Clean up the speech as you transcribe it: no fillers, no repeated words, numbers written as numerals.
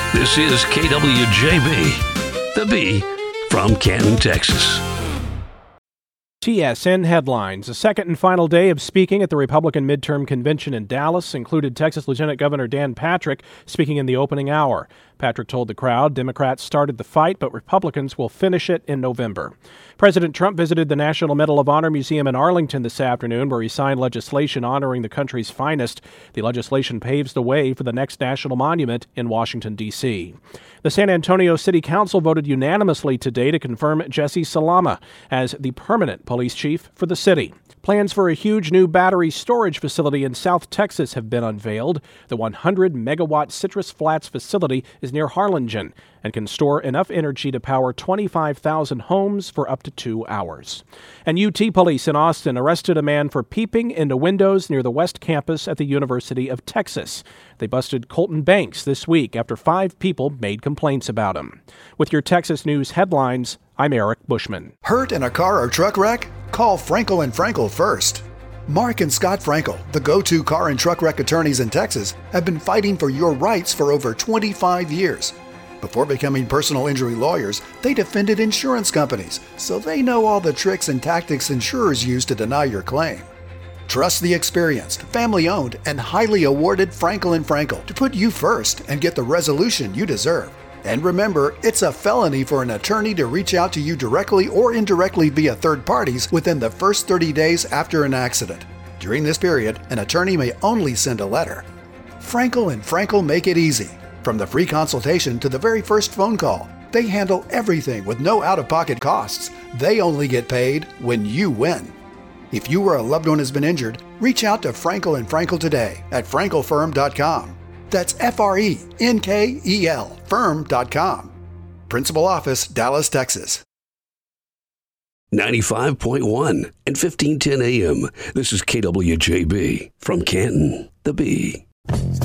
This is KWJB, the B from Canton, Texas. TSN headlines. The second and final day of speaking at the Republican midterm convention in Dallas included Texas Lieutenant Governor Dan Patrick speaking in the opening hour. Patrick told the crowd Democrats started the fight, but Republicans will finish it in November. President Trump visited the National Medal of Honor Museum in Arlington this afternoon, where he signed legislation honoring the country's finest. The legislation paves the way for the next national monument in Washington, D.C. The San Antonio City Council voted unanimously today to confirm Jesse Salama as the permanent police chief for the city. Plans for a huge new battery storage facility in South Texas have been unveiled. The 100-megawatt Citrus Flats facility is near Harlingen and can store enough energy to power 25,000 homes for up to 2 hours. And UT police in Austin arrested a man for peeping into windows near the West Campus at the University of Texas. They busted Colton Banks this week after 5 people made complaints about him. With your Texas News headlines, I'm Eric Bushman. Hurt in a car or truck wreck? Call Frankel and Frankel first. Mark and Scott Frankel, the go-to car and truck wreck attorneys in Texas, have been fighting for your rights for over 25 years. Before becoming personal injury lawyers, they defended insurance companies, so they know all the tricks and tactics insurers use to deny your claim. Trust the experienced, family-owned, and highly awarded Frankel and Frankel to put you first and get the resolution you deserve. And remember, it's a felony for an attorney to reach out to you directly or indirectly via third parties within the first 30 days after an accident. During this period, an attorney may only send a letter. Frankel and Frankel make it easy. From the free consultation to the very first phone call, they handle everything with no out-of-pocket costs. They only get paid when you win. If you or a loved one has been injured, reach out to Frankel and Frankel today at frankelfirm.com. That's FRENKEL firm.com. Principal office, Dallas, Texas. 95.1 and 1510 AM. This is KWJB from Canton, the B.